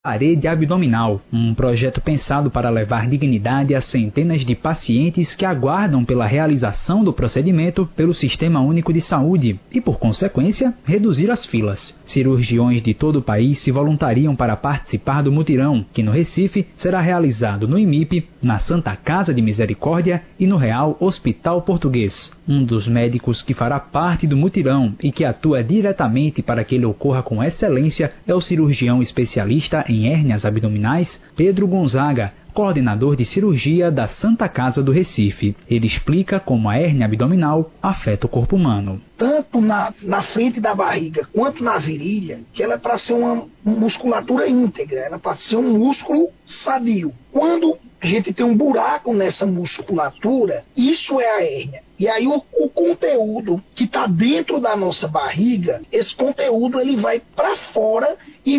Parede Abdominal, um projeto pensado para levar dignidade a centenas de pacientes que aguardam pela realização do procedimento pelo Sistema Único de Saúde e, por consequência, reduzir as filas. Cirurgiões de todo o país se voluntariam para participar do mutirão, que no Recife será realizado no IMIP, na Santa Casa de Misericórdia e no Real Hospital Português. Um dos médicos que fará parte do mutirão e que atua diretamente para que ele ocorra com excelência é o cirurgião especialista em hérnias abdominais, Pedro Gonzaga, coordenador de cirurgia da Santa Casa do Recife. Ele explica como a hérnia abdominal afeta o corpo humano. Tanto na frente da barriga quanto na virilha, que ela é para ser uma musculatura íntegra, ela é para ser um músculo sadio. Quando a gente tem um buraco nessa musculatura, isso é a hérnia. E aí o conteúdo que está dentro da nossa barriga, esse conteúdo ele vai para fora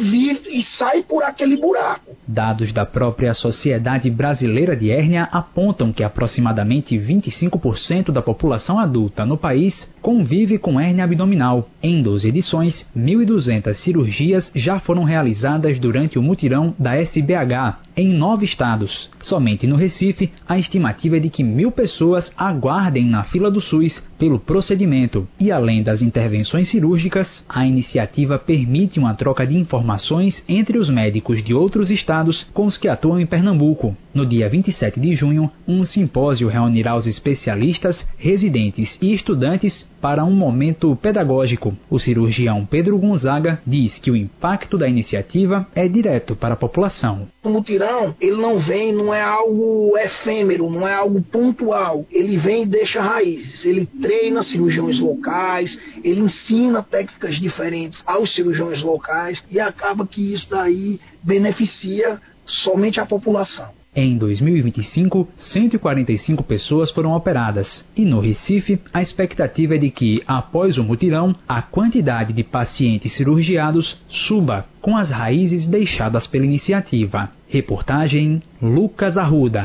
e sai por aquele buraco. Dados da própria Sociedade Brasileira de Hérnia apontam que aproximadamente 25% da população adulta no país convive com hérnia abdominal. Em 12 edições, 1.200 cirurgias já foram realizadas durante o mutirão da SBH, em 9 estados. Somente no Recife, a estimativa é de que 1.000 pessoas aguardem na fila do SUS pelo procedimento. E além das intervenções cirúrgicas, a iniciativa permite uma troca de informações entre os médicos de outros estados com os que atuam em Pernambuco. No dia 27 de junho, um simpósio reunirá os especialistas, residentes e estudantes para um momento pedagógico. O cirurgião Pedro Gonzaga diz que o impacto da iniciativa é direto para a população. O mutirão, ele não é algo efêmero, não é algo pontual. Ele vem e deixa raízes. Ele treina cirurgiões locais, ele ensina técnicas diferentes aos cirurgiões locais e acaba que isso daí beneficia somente a população. Em 2025, 145 pessoas foram operadas e no Recife, a expectativa é de que, após o mutirão, a quantidade de pacientes cirurgiados suba com as raízes deixadas pela iniciativa. Reportagem Lucas Arruda.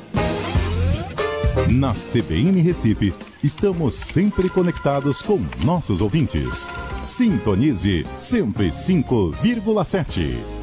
Na CBN Recife, estamos sempre conectados com nossos ouvintes. Sintonize 105,7.